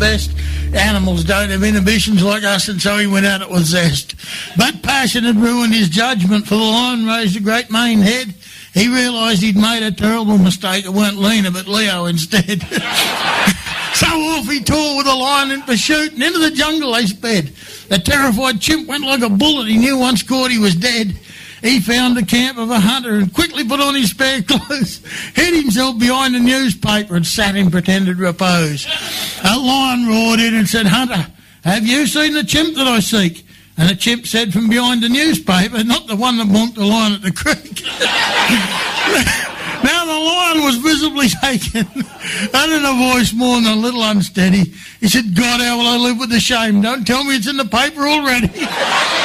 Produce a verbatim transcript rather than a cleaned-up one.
best. Animals don't have inhibitions like us, and so he went at it with zest. But passion had ruined his judgment, for the lion raised a great mane head. He realised he'd made a terrible mistake. It weren't Lena, but Leo instead. So off he tore with the lion in pursuit, and into the jungle they sped. The terrified chimp went like a bullet. He knew once caught he was dead. He found the camp of a hunter and quickly put on his spare clothes, hid himself behind a newspaper and sat in pretended repose. A lion roared in and said, "Hunter, have you seen the chimp that I seek?" And the chimp said from behind the newspaper, "Not the one that bonked the lion at the creek." Now the lion was visibly taken, and in a voice more than a little unsteady, he said, "God, how will I live with the shame? Don't tell me it's in the paper already."